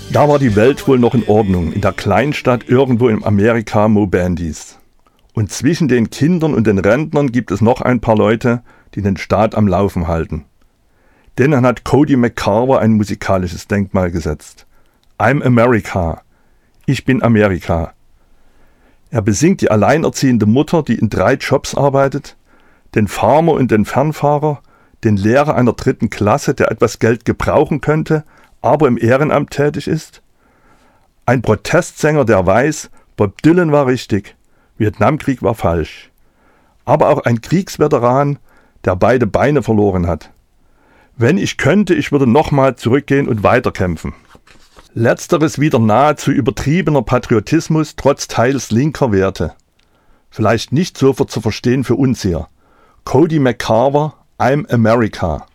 Da war die Welt wohl noch in Ordnung, in der Kleinstadt irgendwo in Amerika Mobandis. Und zwischen den Kindern und den Rentnern gibt es noch ein paar Leute, die den Staat am Laufen halten. Denen hat Cody McCarver ein musikalisches Denkmal gesetzt. I'm America. Ich bin Amerika. Er besingt die alleinerziehende Mutter, die in 3 Jobs arbeitet, den Farmer und den Fernfahrer, den Lehrer einer 3. Klasse, der etwas Geld gebrauchen könnte, aber im Ehrenamt tätig ist. Ein Protestsänger, der weiß, Bob Dylan war richtig, Vietnamkrieg war falsch. Aber auch ein Kriegsveteran, der beide Beine verloren hat. Wenn ich könnte, ich würde nochmal zurückgehen und weiterkämpfen. Letzteres wieder nahezu übertriebener Patriotismus trotz teils linker Werte. Vielleicht nicht sofort zu verstehen für uns hier. Cody McCarver, I'm America.